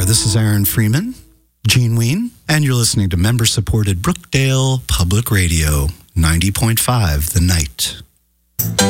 this is Aaron Freeman, Gene Ween, and you're listening to member-supported Brookdale Public Radio, 90.5 The Night.